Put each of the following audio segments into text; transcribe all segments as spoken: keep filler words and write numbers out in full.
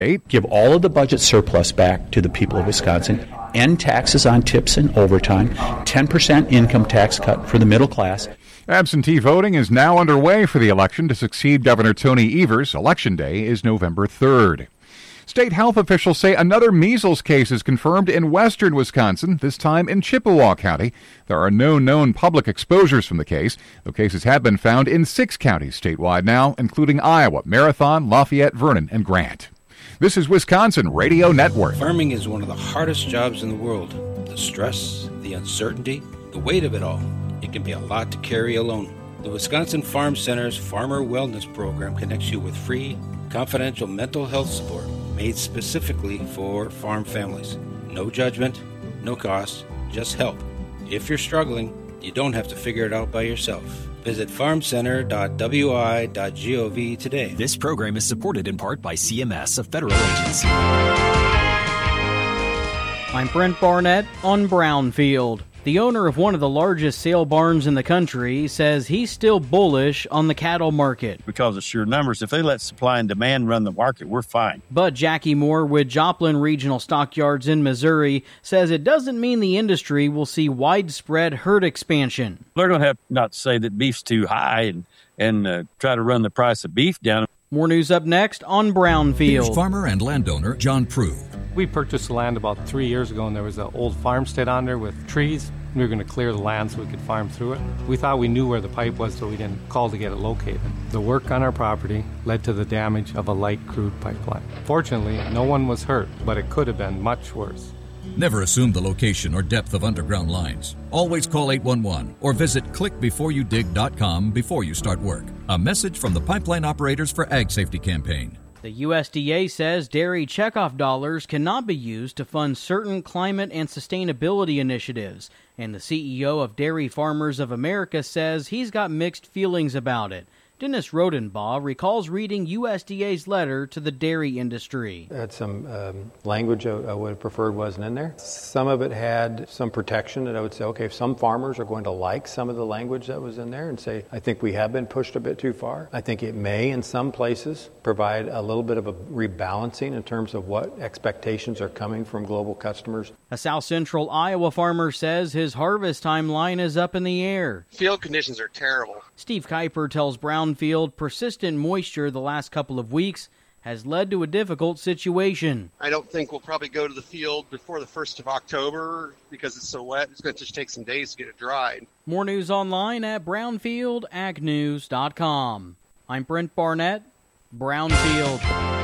Give all of the budget surplus back to the people of Wisconsin. End taxes on tips and overtime. ten percent income tax cut for the middle class. Absentee voting is now underway for the election to succeed Governor Tony Evers. Election Day is November third. State health officials say another measles case is confirmed in western Wisconsin, this time in Chippewa County. There are no known public exposures from the case, though cases have been found in six counties statewide now, including Iowa, Marathon, Lafayette, Vernon, and Grant. This is Wisconsin Radio Network. Farming is one of the hardest jobs in the world. The stress, the uncertainty, the weight of it all. It can be a lot to carry alone. The Wisconsin Farm Center's Farmer Wellness Program connects you with free, confidential mental health support made specifically for farm families. No judgment, no cost, just help. If you're struggling, you don't have to figure it out by yourself. Visit farm center dot w i dot gov today. This program is supported in part by C M S, a federal agency. I'm Brent Barnett on Brownfield. The owner of one of the largest sale barns in the country says he's still bullish on the cattle market. Because of sheer numbers, if they let supply and demand run the market, we're fine. But Jackie Moore with Joplin Regional Stockyards in Missouri says it doesn't mean the industry will see widespread herd expansion. They're going to have not to say that beef's too high and, and uh, try to run the price of beef down. More news up next on Brownfield. Here's farmer and landowner John Prue. We purchased the land about three years ago, and there was an old farmstead on there with trees. We were going to clear the land so we could farm through it. We thought we knew where the pipe was, so we didn't call to get it located. The work on our property led to the damage of a light crude pipeline. Fortunately, no one was hurt, but it could have been much worse. Never assume the location or depth of underground lines. Always call eight one one or visit click before you dig dot com before you start work. A message from the Pipeline Operators for Ag Safety campaign. The U S D A says dairy checkoff dollars cannot be used to fund certain climate and sustainability initiatives, and the C E O of Dairy Farmers of America says he's got mixed feelings about it. Dennis Rodenbaugh recalls reading U S D A's letter to the dairy industry. Had some um, language I, I would have preferred wasn't in there. Some of it had some protection that I would say, okay, if some farmers are going to like some of the language that was in there and say, I think we have been pushed a bit too far. I think it may, in some places, provide a little bit of a rebalancing in terms of what expectations are coming from global customers. A South Central Iowa farmer says his harvest timeline is up in the air. Field conditions are terrible. Steve Kuiper tells Brownfield persistent moisture the last couple of weeks has led to a difficult situation. I don't think we'll probably go to the field before the first of October because it's so wet. It's going to just take some days to get it dried. More news online at brownfield ag news dot com. I'm Brent Barnett, Brownfield.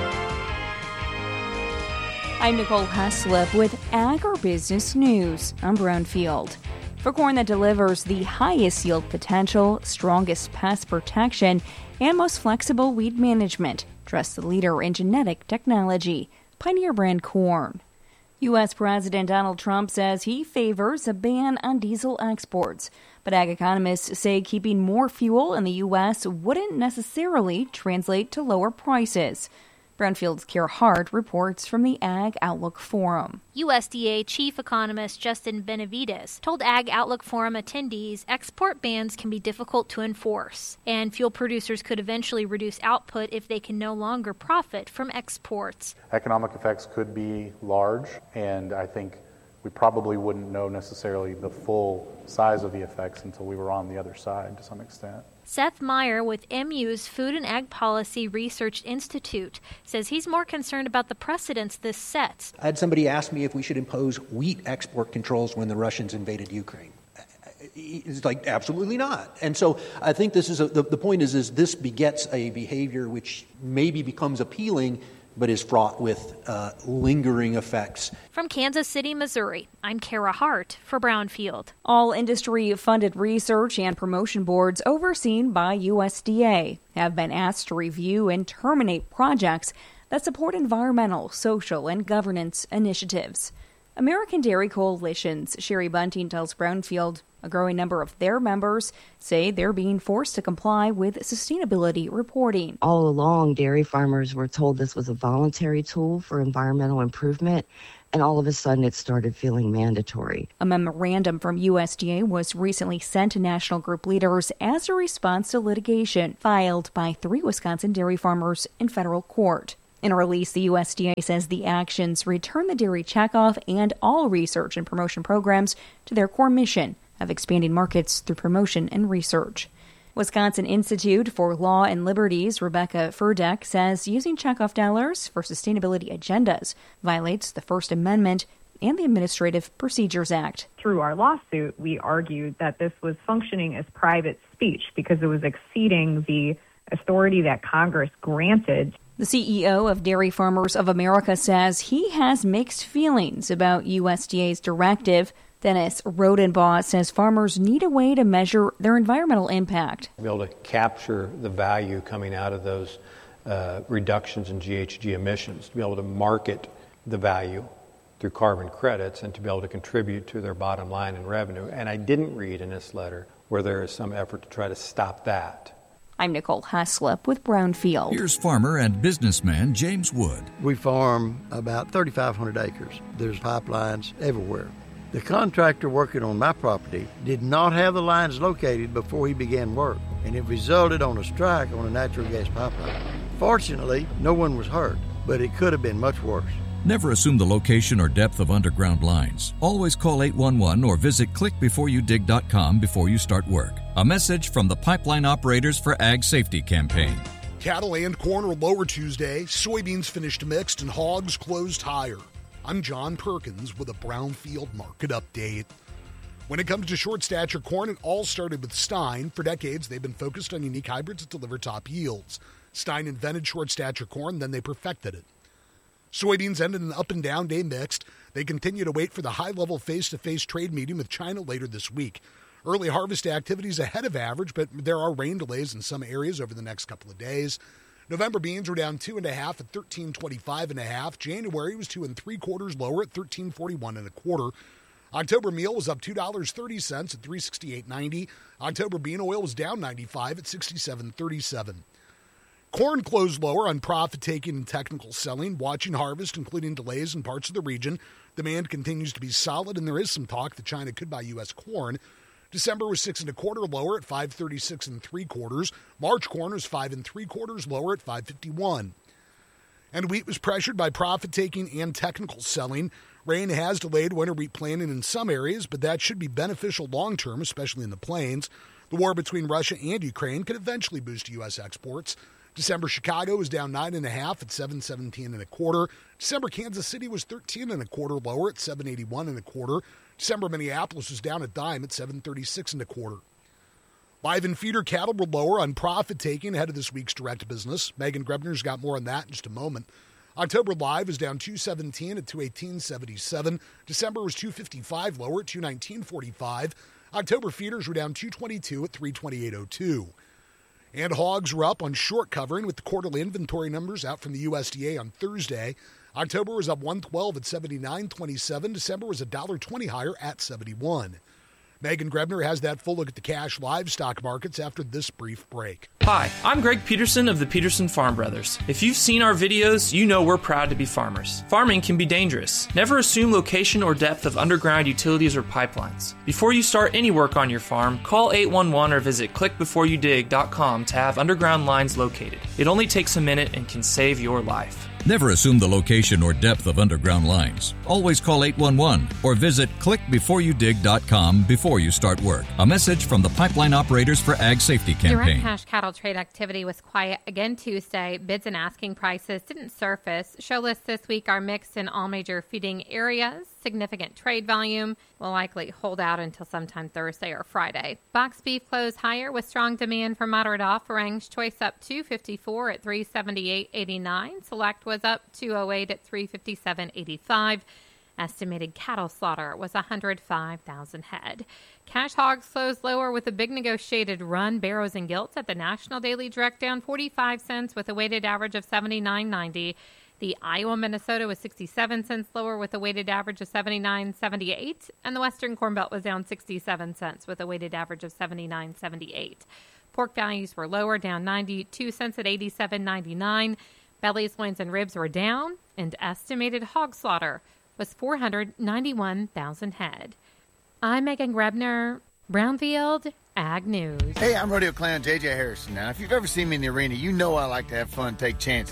I'm Nicole Heslip with Agribusiness News on Brownfield. For corn that delivers the highest yield potential, strongest pest protection, and most flexible weed management, trust the leader in genetic technology, Pioneer Brand Corn. U S. President Donald Trump says he favors a ban on diesel exports, but ag economists say keeping more fuel in the U S wouldn't necessarily translate to lower prices. Brownfield's Kara Hart reports from the Ag Outlook Forum. U S D A Chief Economist Justin Benavides told Ag Outlook Forum attendees export bans can be difficult to enforce, and fuel producers could eventually reduce output if they can no longer profit from exports. Economic effects could be large, and I think we probably wouldn't know necessarily the full size of the effects until we were on the other side to some extent. Seth Meyer with M U's Food and Ag Policy Research Institute says he's more concerned about the precedents this sets. I had somebody ask me if we should impose wheat export controls when the Russians invaded Ukraine. It's like, absolutely not. And so I think this is a, the, the point is, is this begets a behavior which maybe becomes appealing, but is fraught with uh, lingering effects. From Kansas City, Missouri, I'm Kara Hart for Brownfield. All industry-funded research and promotion boards overseen by U S D A have been asked to review and terminate projects that support environmental, social, and governance initiatives. American Dairy Coalition's Sherry Bunting tells Brownfield a growing number of their members say they're being forced to comply with sustainability reporting. All along, dairy farmers were told this was a voluntary tool for environmental improvement, and all of a sudden it started feeling mandatory. A memorandum from U S D A was recently sent to national group leaders as a response to litigation filed by three Wisconsin dairy farmers in federal court. In a release, the U S D A says the actions return the dairy checkoff and all research and promotion programs to their core mission of expanding markets through promotion and research. Wisconsin Institute for Law and Liberties' Rebecca Furdeck says using checkoff dollars for sustainability agendas violates the First Amendment and the Administrative Procedures Act. Through our lawsuit, we argued that this was functioning as private speech because it was exceeding the authority that Congress granted. The C E O of Dairy Farmers of America says he has mixed feelings about U S D A's directive. Dennis Rodenbaugh says farmers need a way to measure their environmental impact. To be able to capture the value coming out of those uh, reductions in G H G emissions, to be able to market the value through carbon credits, and to be able to contribute to their bottom line in revenue. And I didn't read in this letter where there is some effort to try to stop that. I'm Nicole Haslip with Brownfield. Here's farmer and businessman James Wood. We farm about thirty-five hundred acres. There's pipelines everywhere. The contractor working on my property did not have the lines located before he began work, and it resulted on a strike on a natural gas pipeline. Fortunately, no one was hurt, but it could have been much worse. Never assume the location or depth of underground lines. Always call eight one one or visit click before you dig dot com before you start work. A message from the Pipeline Operators for Ag Safety campaign. Cattle and corn were lower Tuesday, soybeans finished mixed, and hogs closed higher. I'm John Perkins with a Brownfield market update. When it comes to short stature corn, it all started with Stein. For decades, they've been focused on unique hybrids that deliver top yields. Stein invented short stature corn, then they perfected it. Soybeans ended an up and down day mixed. They continue to wait for the high-level face-to-face trade meeting with China later this week. Early harvest activities ahead of average, but there are rain delays in some areas over the next couple of days. November beans were down two and a half at thirteen twenty-five and a half. January was two and three quarters lower at thirteen forty-one and a quarter. October meal was up two dollars and thirty cents at three sixty-eight ninety. October bean oil was down ninety-five at sixty-seven thirty-seven. Corn closed lower on profit-taking and technical selling. Watching harvest, including delays in parts of the region. Demand continues to be solid, and there is some talk that China could buy U S corn. December was six and a quarter lower at five thirty-six and three quarters. March corn was five and three quarters lower at five fifty-one. And wheat was pressured by profit-taking and technical selling. Rain has delayed winter wheat planting in some areas, but that should be beneficial long-term, especially in the plains. The war between Russia and Ukraine could eventually boost U S exports. December Chicago was down nine and a half at seven seventeen and a quarter. December Kansas City was thirteen and a quarter lower at seven eighty-one and a quarter. December Minneapolis was down a dime at seven thirty-six and a quarter. Live and feeder cattle were lower on profit taking ahead of this week's direct business. Megan Grebner's got more on that in just a moment. October live was down two seventeen at two eighteen seventy-seven. December was two fifty-five lower at two nineteen forty-five. October feeders were down two twenty-two at three twenty-eight oh two. And hogs were up on short covering with the quarterly inventory numbers out from the U S D A on Thursday. October was up one twelve at seventy-nine twenty-seven. December was one dollar twenty higher at seventy-one. Megan Grebner has that full look at the cash livestock markets after this brief break. Hi, I'm Greg Peterson of the Peterson Farm Brothers. If you've seen our videos, you know we're proud to be farmers. Farming can be dangerous. Never assume location or depth of underground utilities or pipelines. Before you start any work on your farm, call eight one one or visit click before you dig dot com to have underground lines located. It only takes a minute and can save your life. Never assume the location or depth of underground lines. Always call eight one one or visit click before you dig dot com before you start work. A message from the Pipeline Operators for Ag Safety campaign. Direct cash cattle trade activity was quiet again Tuesday. Bids and asking prices didn't surface. Show lists this week are mixed in all major feeding areas. Significant trade volume will likely hold out until sometime Thursday or Friday. Box beef closed higher with strong demand for moderate offerings. Choice up two fifty-four at three seventy-eight eighty-nine. Select was up two oh eight at three fifty-seven eighty-five. Estimated cattle slaughter was one hundred five thousand head. Cash hogs closed lower with a big negotiated run. Barrows and Gilts at the National Daily Direct down forty-five cents with a weighted average of seventy-nine ninety. The Iowa, Minnesota was sixty-seven cents lower with a weighted average of seventy-nine seventy-eight. And the Western Corn Belt was down sixty-seven cents with a weighted average of seventy-nine seventy-eight. Pork values were lower, down ninety-two cents at eighty-seven ninety-nine. Bellies, loins, and ribs were down, and estimated hog slaughter was four hundred ninety-one thousand head. I'm Megan Grebner, Brownfield Ag News. Hey, I'm Rodeo Clown J J Harrison. Now, if you've ever seen me in the arena, you know I like to have fun, take chances.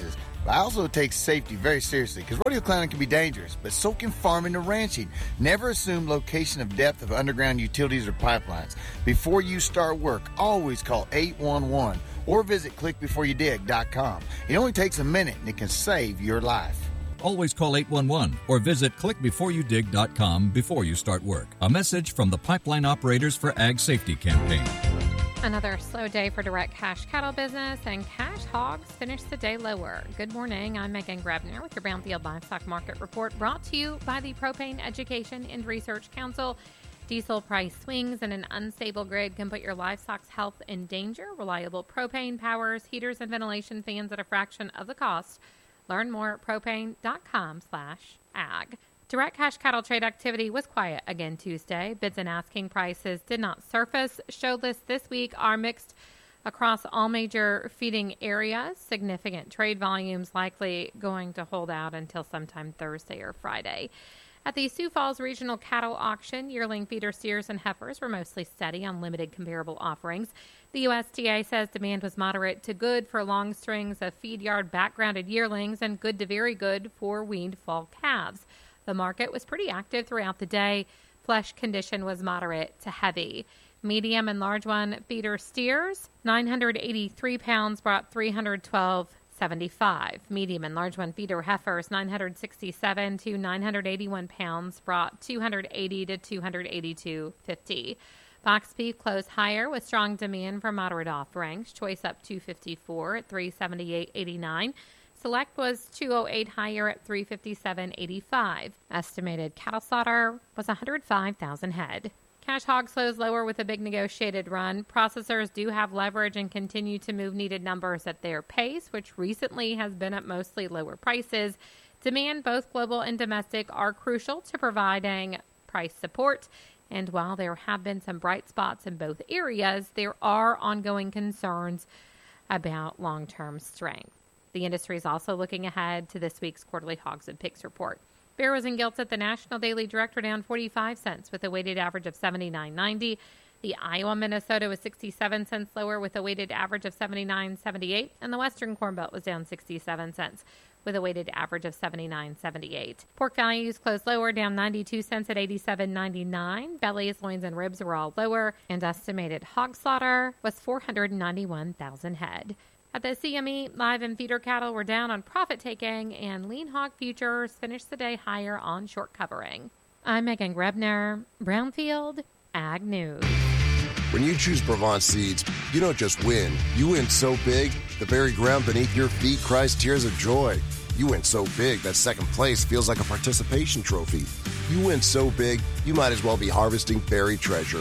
But I also take safety very seriously because rodeo clowning can be dangerous, but so can farming and ranching. Never assume location of depth of underground utilities or pipelines. Before you start work, always call eight one one or visit click before you dig dot com. It only takes a minute and it can save your life. Always call eight one one or visit click before you dig dot com before you start work. A message from the Pipeline Operators for Ag Safety campaign. Another slow day for direct cash cattle business, and cash hogs finished the day lower. Good morning, I'm Megan Grebner with your Brownfield Livestock Market Report, brought to you by the Propane Education and Research Council. Diesel price swings and an unstable grid can put your livestock's health in danger. Reliable propane powers heaters and ventilation fans at a fraction of the cost. Learn more at propane.com slash ag. Direct cash cattle trade activity was quiet again Tuesday. Bids and asking prices did not surface. Show lists this week are mixed across all major feeding areas. Significant trade volumes likely going to hold out until sometime Thursday or Friday. At the Sioux Falls Regional Cattle Auction, yearling feeder steers and heifers were mostly steady on limited comparable offerings. The U S D A says demand was moderate to good for long strings of feed yard backgrounded yearlings and good to very good for weaned fall calves. The market was pretty active throughout the day. Flesh condition was moderate to heavy. Medium and large one feeder steers, nine hundred eighty-three pounds, brought three hundred twelve seventy-five. Medium and large one feeder heifers, nine hundred sixty-seven to nine hundred eighty-one pounds, brought two hundred eighty to two hundred eighty-two fifty. Box beef closed higher with strong demand for moderate offerings. Choice up two fifty-four at three seventy-eight eighty-nine. Select was two oh eight higher at three fifty-seven eighty-five. Estimated cattle slaughter was one hundred five thousand head. Cash hog slows lower with a big negotiated run. Processors do have leverage and continue to move needed numbers at their pace, which recently has been at mostly lower prices. Demand, both global and domestic, are crucial to providing price support. And while there have been some bright spots in both areas, there are ongoing concerns about long-term strength. The industry is also looking ahead to this week's quarterly hogs and pigs report. Barrows and gilts at the National Daily Direct are down forty-five cents with a weighted average of seventy-nine ninety. The Iowa Minnesota was sixty-seven cents lower with a weighted average of seventy-nine seventy-eight, and the Western Corn Belt was down sixty-seven cents with a weighted average of seventy-nine seventy-eight. Pork values closed lower, down ninety-two cents at eighty-seven ninety-nine. Bellies, loins, and ribs were all lower, and estimated hog slaughter was four hundred ninety-one thousand head. At the C M E, live and feeder cattle were down on profit-taking, and lean hog futures finished the day higher on short covering. I'm Megan Grebner, Brownfield Ag News. When you choose Brevant Seeds, you don't just win. You win so big, the very ground beneath your feet cries tears of joy. You win so big that second place feels like a participation trophy. You win so big, you might as well be harvesting buried treasure.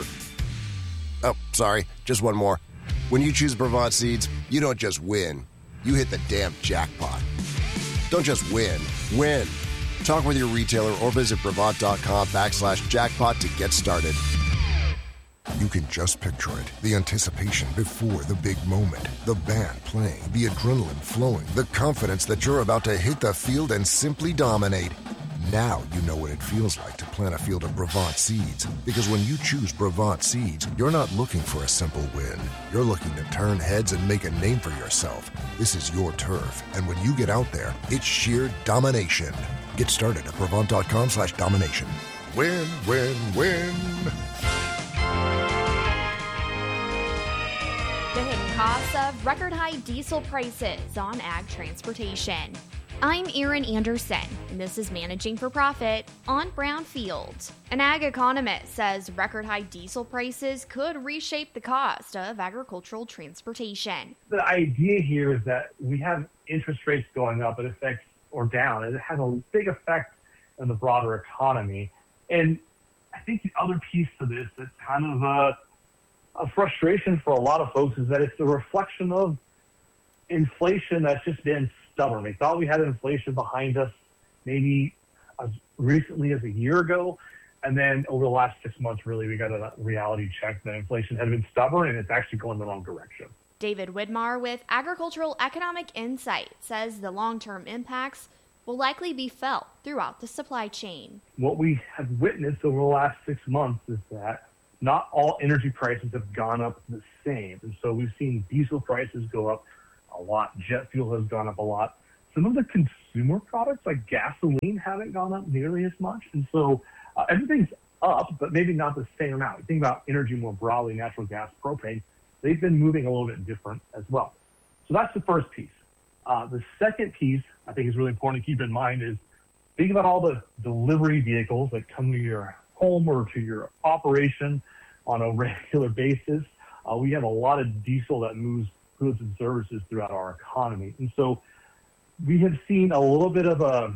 Oh, sorry, just one more. When you choose Brevant Seeds, you don't just win. You hit the damn jackpot. Don't just win. Win. Talk with your retailer or visit Brevant.com backslash jackpot to get started. You can just picture it. The anticipation before the big moment. The band playing, the adrenaline flowing, the confidence that you're about to hit the field and simply dominate. Now you know what it feels like to plant a field of Brevant Seeds. Because when you choose Brevant Seeds, you're not looking for a simple win. You're looking to turn heads and make a name for yourself. This is your turf, and when you get out there, it's sheer domination. Get started at Brevant.com slash domination. Win, win, win. The hidden costs of record-high diesel prices on ag transportation. I'm Erin Anderson, and this is Managing for Profit on Brownfield. An ag economist says record-high diesel prices could reshape the cost of agricultural transportation. The idea here is that we have interest rates going up, it affects, or down, and it has a big effect on the broader economy. And I think the other piece to this that's kind of a, a frustration for a lot of folks is that it's a reflection of inflation that's just been stubborn. We thought we had inflation behind us maybe as recently as a year ago, and then over the last six months, really, we got a reality check that inflation had been stubborn and it's actually going the wrong direction. David Widmar with Agricultural Economic Insight says the long-term impacts will likely be felt throughout the supply chain. What we have witnessed over the last six months is that not all energy prices have gone up the same. And so we've seen diesel prices go up a lot. Jet fuel has gone up a lot. some of the consumer products like gasoline haven't gone up nearly as much. And so uh, everything's up, but maybe not the same amount. You think about energy more broadly, natural gas, propane, they've been moving a little bit different as well. So that's the first piece. Uh, the second piece I think is really important to keep in mind is think about all the delivery vehicles that come to your home or to your operation on a regular basis. Uh, we have a lot of diesel that moves goods and services throughout our economy. And so we have seen a little bit of a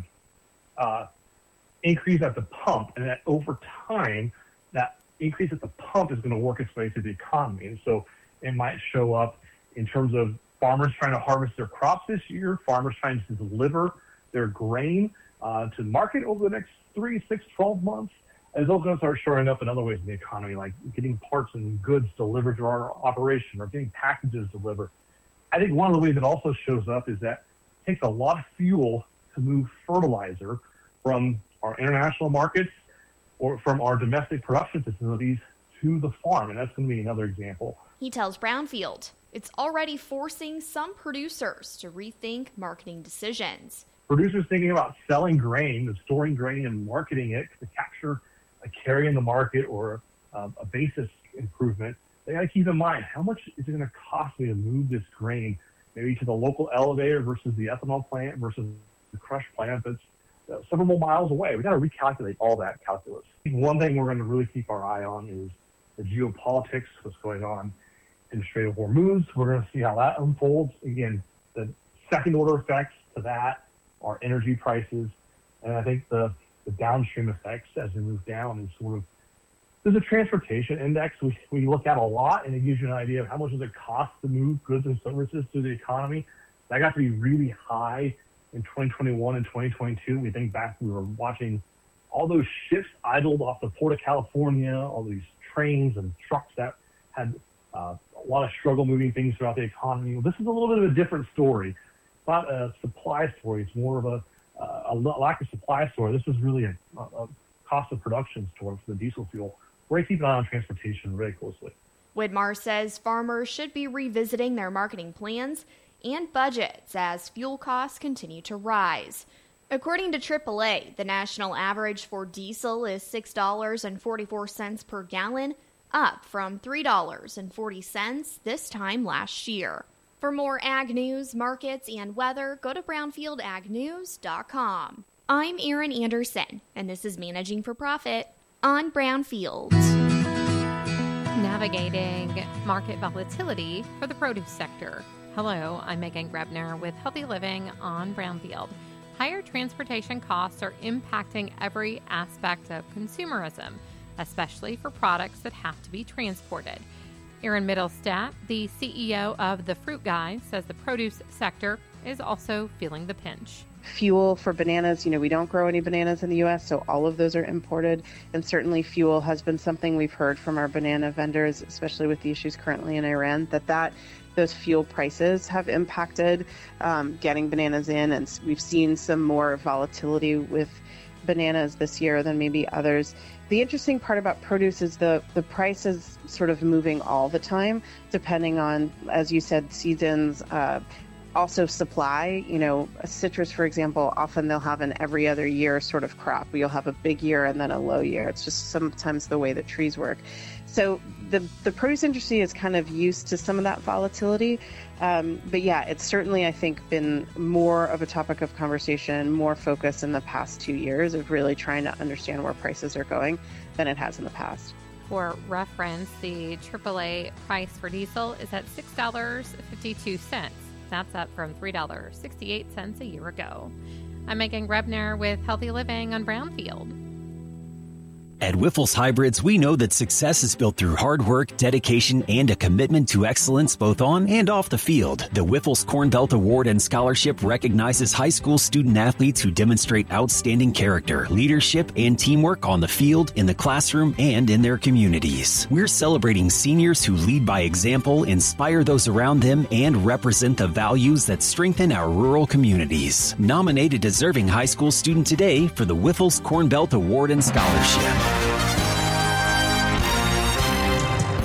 uh, increase at the pump, and that over time, that increase at the pump is going to work its way through the economy. And so it might show up in terms of farmers trying to harvest their crops this year, farmers trying to deliver their grain uh, to market over the next three, six, twelve months. And those are going to start showing up in other ways in the economy, like getting parts and goods delivered to our operation or getting packages delivered. I think one of the ways it also shows up is that it takes a lot of fuel to move fertilizer from our international markets or from our domestic production facilities to the farm, and that's going to be another example. He tells Brownfield it's already forcing some producers to rethink marketing decisions. Producers thinking about selling grain and storing grain and marketing it to capture a carry in the market or uh, a basis improvement, they got to keep in mind, how much is it going to cost me to move this grain maybe to the local elevator versus the ethanol plant versus the crush plant that's uh, several more miles away? We got to recalculate all that calculus. I think one thing we're going to really keep our eye on is the geopolitics, what's going on in the Strait of Hormuz. We're going to see how that unfolds. Again, the second order effects to that are energy prices, and I think the the downstream effects as we move down is sort of, there's a transportation index we, we look at a lot, and it gives you an idea of how much does it cost to move goods and services through the economy. That got to be really high in twenty twenty-one and twenty twenty-two. We think back, we were watching all those ships idled off the Port of California, all these trains and trucks that had uh, a lot of struggle moving things throughout the economy. Well, this is a little bit of a different story. It's not a supply story. It's more of a Uh, a lack of supply story. This is really a, a cost of production story for the diesel fuel. We're going to keep an eye on transportation very closely. Widmar says farmers should be revisiting their marketing plans and budgets as fuel costs continue to rise. According to triple A, the national average for diesel is six dollars and forty-four cents per gallon, up from three dollars and forty cents this time last year. For more ag news, markets, and weather, go to brownfield ag news dot com. I'm Erin Anderson, and this is Managing for Profit on Brownfield. Navigating market volatility for the produce sector. Hello, I'm Megan Grebner with Healthy Living on Brownfield. Higher transportation costs are impacting every aspect of consumerism, especially for products that have to be transported. Aaron Middlestat, the C E O of The Fruit Guy, says the produce sector is also feeling the pinch. Fuel for bananas, you know, we don't grow any bananas in the U S, so all of those are imported. And certainly fuel has been something we've heard from our banana vendors, especially with the issues currently in Iran, that, that those fuel prices have impacted um, getting bananas in. And we've seen some more volatility with bananas this year than maybe others. The interesting part about produce is the, the price is sort of moving all the time, depending on, as you said, seasons, uh, also supply. You know, a citrus, for example, often they'll have an every other year sort of crop. You'll have a big year and then a low year. It's just sometimes the way that trees work. So the, the produce industry is kind of used to some of that volatility. Um, but yeah, it's certainly, I think, been more of a topic of conversation, more focus in the past two years of really trying to understand where prices are going than it has in the past. For reference, the triple A price for diesel is at six dollars and fifty-two cents. That's up from three dollars and sixty-eight cents a year ago. I'm Megan Grebner with Healthy Living on Brownfield. At Wyffels Hybrids, we know that success is built through hard work, dedication, and a commitment to excellence both on and off the field. The Wyffels Corn Belt Award and Scholarship recognizes high school student athletes who demonstrate outstanding character, leadership, and teamwork on the field, in the classroom, and in their communities. We're celebrating seniors who lead by example, inspire those around them, and represent the values that strengthen our rural communities. Nominate a deserving high school student today for the Wyffels Corn Belt Award and Scholarship.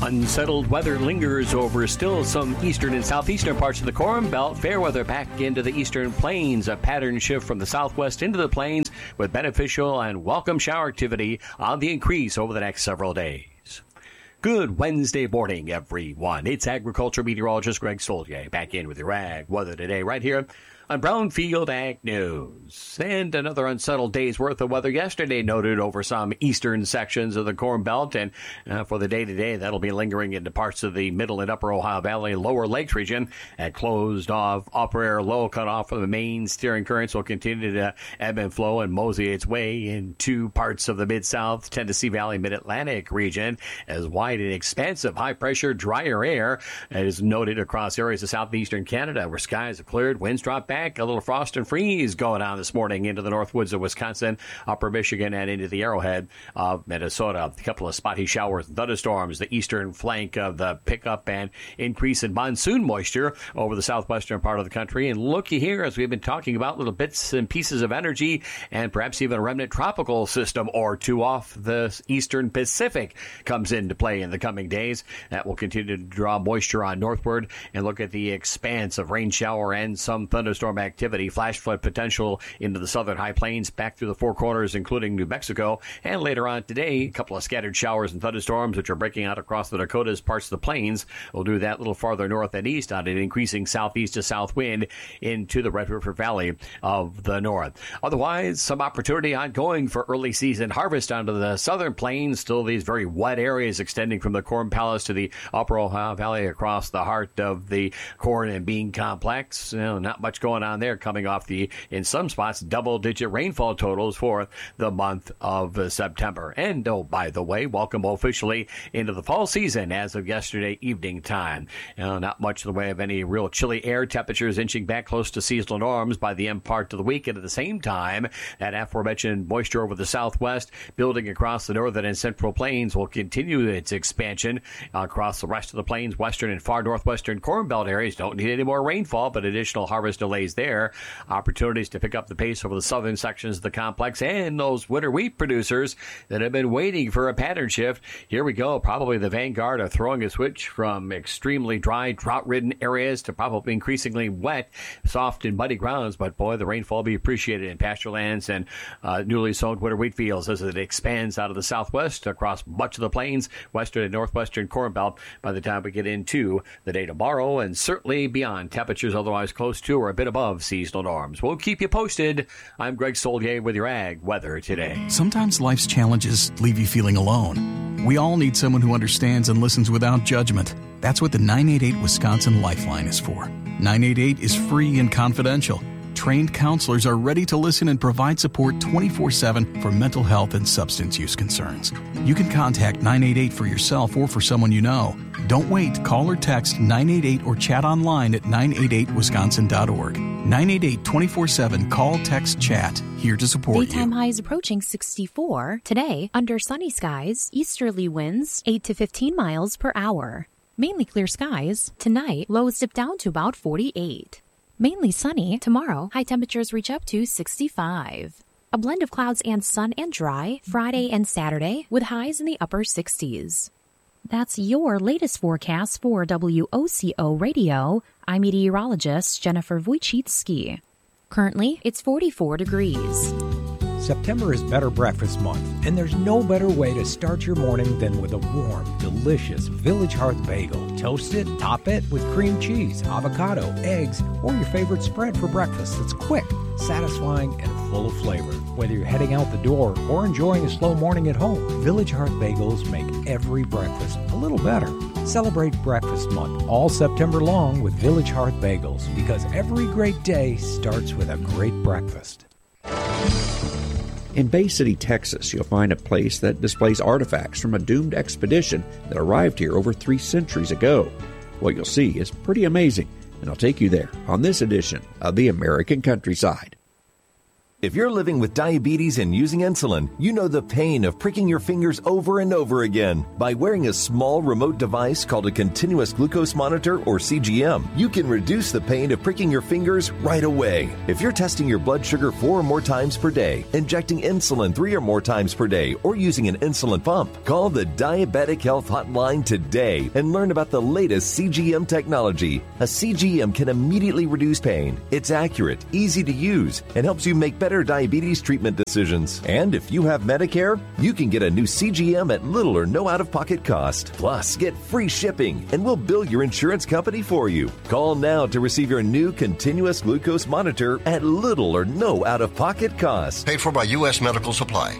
Unsettled weather lingers over still some eastern and southeastern parts of the Corn Belt. Fair weather back into the eastern plains. A pattern shift from the southwest into the plains with beneficial and welcome shower activity on the increase over the next several days. Good Wednesday morning, everyone. It's agriculture meteorologist Greg Stolje back in with your ag weather today right here on Brownfield Ag News. And another unsettled day's worth of weather yesterday noted over some eastern sections of the Corn Belt. And uh, for the day today, that'll be lingering into parts of the middle and upper Ohio Valley, lower lakes region. At closed off upper air low cut off from the main steering currents will continue to ebb and flow and mosey its way into parts of the mid-south, Tennessee Valley, mid-Atlantic region as wide and expansive high-pressure, drier air is noted across areas of southeastern Canada where skies have cleared, winds drop back. A little frost and freeze going on this morning into the north woods of Wisconsin, upper Michigan, and into the arrowhead of Minnesota. A couple of spotty showers and thunderstorms, the eastern flank of the pickup and increase in monsoon moisture over the southwestern part of the country. And looky here, as we've been talking about, little bits and pieces of energy and perhaps even a remnant tropical system or two off the eastern Pacific comes into play in the coming days. That will continue to draw moisture on northward and look at the expanse of rain shower and some thunderstorm activity, flash flood potential into the southern high plains, back through the four corners, including New Mexico. And later on today, a couple of scattered showers and thunderstorms, which are breaking out across the Dakotas, parts of the plains. We'll do that a little farther north and east on an increasing southeast to south wind into the Red River Valley of the north. Otherwise, some opportunity ongoing for early season harvest onto the southern plains. Still these very wet areas extending from the Corn Palace to the upper Ohio Valley across the heart of the corn and bean complex. You know, not much going on there, coming off the, in some spots, double-digit rainfall totals for the month of uh, September. And, oh, by the way, welcome officially into the fall season as of yesterday evening time. You know, not much in the way of any real chilly air. Temperatures inching back close to seasonal norms by the end part of the week. And at the same time, that aforementioned moisture over the southwest, building across the northern and central plains, will continue its expansion across the rest of the plains, western and far northwestern Corn Belt areas. Don't need any more rainfall, but additional harvest delays there. Opportunities to pick up the pace over the southern sections of the complex and those winter wheat producers that have been waiting for a pattern shift. Here we go. Probably the vanguard of throwing a switch from extremely dry, drought-ridden areas to probably increasingly wet, soft, and muddy grounds. But, boy, the rainfall will be appreciated in pasture lands and uh, newly sown winter wheat fields as it expands out of the southwest across much of the plains, western and northwestern Corn Belt by the time we get into the day tomorrow, and certainly beyond. Temperatures otherwise close to or a bit above seasonal norms. We'll keep you posted. I'm Greg Stolje with your ag weather today. Sometimes life's challenges leave you feeling alone. We all need someone who understands and listens without judgment. That's what the nine eight eight Wisconsin Lifeline is for. nine eight eight is free and confidential. Trained counselors are ready to listen and provide support twenty-four seven for mental health and substance use concerns. You can contact nine eight eight for yourself or for someone you know. Don't wait. Call or text nine eight eight or chat online at nine eight eight wisconsin dot org. nine eight eight, twenty-four seven. Call, text, chat. Here to support you. Daytime highs approaching sixty-four. Today, under sunny skies, easterly winds eight to fifteen miles per hour. Mainly clear skies. Tonight, lows dip down to about forty-eight. Mainly sunny. Tomorrow, high temperatures reach up to sixty-five. A blend of clouds and sun and dry Friday and Saturday with highs in the upper sixties. That's your latest forecast for W O C O Radio. I'm meteorologist Jennifer Wojcicki. Currently, it's forty-four degrees. September is Better Breakfast Month, and there's no better way to start your morning than with a warm, delicious Village Hearth bagel. Toast it, top it with cream cheese, avocado, eggs, or your favorite spread for breakfast that's quick, satisfying, and full of flavor. Whether you're heading out the door or enjoying a slow morning at home, Village Hearth bagels make every breakfast a little better. Celebrate Breakfast Month all September long with Village Hearth bagels, because every great day starts with a great breakfast. In Bay City, Texas, you'll find a place that displays artifacts from a doomed expedition that arrived here over three centuries ago. What you'll see is pretty amazing, and I'll take you there on this edition of the American Countryside. If you're living with diabetes and using insulin, you know the pain of pricking your fingers over and over again. By wearing a small remote device called a continuous glucose monitor, or C G M, you can reduce the pain of pricking your fingers right away. If you're testing your blood sugar four or more times per day, injecting insulin three or more times per day, or using an insulin pump, call the Diabetic Health Hotline today and learn about the latest C G M technology. A C G M can immediately reduce pain. It's accurate, easy to use, and helps you make better diabetes treatment decisions. And if you have Medicare, you can get a new C G M at little or no out-of-pocket cost. Plus, get free shipping, and we'll bill your insurance company for you. Call now to receive your new continuous glucose monitor at little or no out-of-pocket cost. Paid for by U S Medical Supply.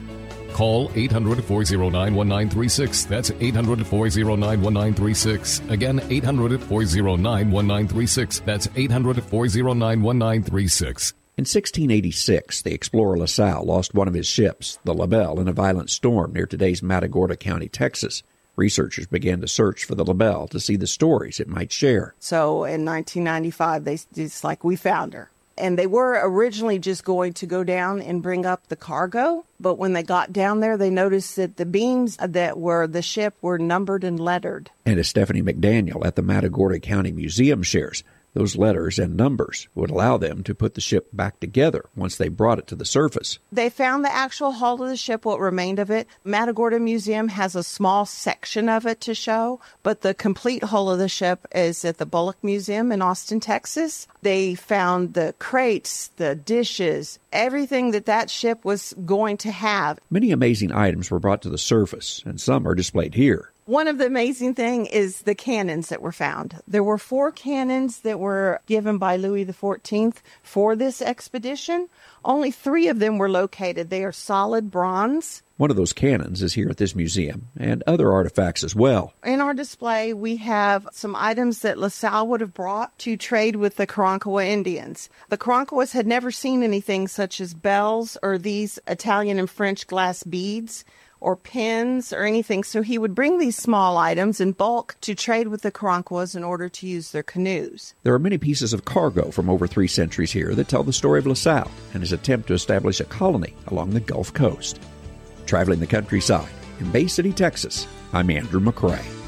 Call eight hundred, four oh nine, one nine three six. That's eight hundred, four oh nine, one nine three six. Again, eight hundred, four oh nine, one nine three six. That's eight hundred, four oh nine, one nine three six. In sixteen eighty-six, the explorer LaSalle lost one of his ships, the La Belle, in a violent storm near today's Matagorda County, Texas. Researchers began to search for the La Belle to see the stories it might share. So in nineteen ninety-five, they it's like we found her. And they were originally just going to go down and bring up the cargo. But when they got down there, they noticed that the beams that were the ship were numbered and lettered. And as Stephanie McDaniel at the Matagorda County Museum shares, those letters and numbers would allow them to put the ship back together once they brought it to the surface. They found the actual hull of the ship, what remained of it. Matagorda Museum has a small section of it to show, but the complete hull of the ship is at the Bullock Museum in Austin, Texas. They found the crates, the dishes, everything that that ship was going to have. Many amazing items were brought to the surface, and some are displayed here. One of the amazing things is the cannons that were found. There were four cannons that were given by Louis the fourteenth for this expedition. Only three of them were located. They are solid bronze. One of those cannons is here at this museum, and other artifacts as well. In our display, we have some items that LaSalle would have brought to trade with the Karankawa Indians. The Karankawas had never seen anything such as bells or these Italian and French glass beads or pins or anything, so he would bring these small items in bulk to trade with the Karankawas in order to use their canoes. There are many pieces of cargo from over three centuries here that tell the story of LaSalle and his attempt to establish a colony along the Gulf Coast. Traveling the countryside in Bay City, Texas, I'm Andrew McCrae.